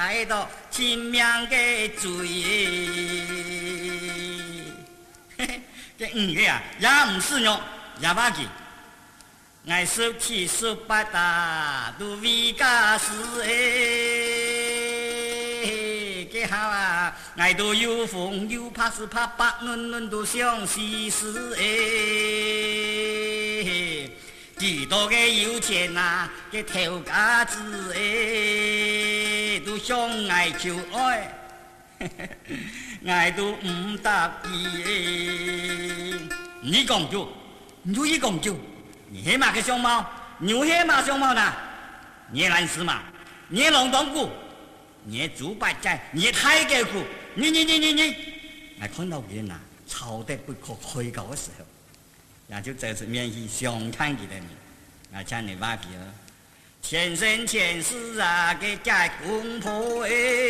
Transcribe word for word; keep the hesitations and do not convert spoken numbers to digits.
挨到亲命的罪。嘿嘿，这五个啊，也唔是用，也把记。爱十七十八大都为家事诶，几好啊！爱都有风有怕是怕白嫩嫩都像西施诶，几多个有钱呐，个头家子诶，都相爱求爱，爱都唔答意诶。你讲究，你一讲究。你黑马个熊猫，牛黑马熊猫呢？你蓝丝马，你龙洞骨，你猪八戒，你太监骨，你你你你你，我看到人呐，吵得不可开口的时候，也就这次免去相看佢哋面，我请你挖鼻了，前生前世啊，嘅家公婆诶。